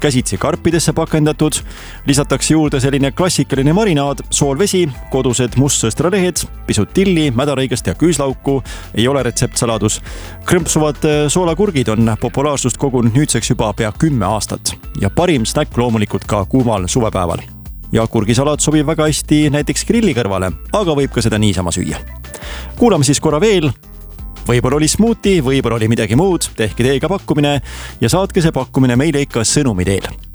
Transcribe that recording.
käsitsi karpidesse pakendatud, lisatakse juurde selline klassikaline marinaad, soolvesi, kodused mustsõstralehed, pisut tilli, mädarõigest ja küüslauku, ei ole retseptsaladus. Krõmpsuvad soolakurgid on populaarsust kogunud nüüdseks juba pea 10 aastat ja parim snäkk loomulikult ka kuumal suvepäeval. Ja kurgisalat sobib väga hästi näiteks grilli kõrvale, aga võib ka seda niisama süüa. Kuulame siis korra veel. Võibolla oli smuuti, võibolla oli midagi muud, tehke teiega pakkumine ja saatke see pakkumine meile ikka sõnumi teel.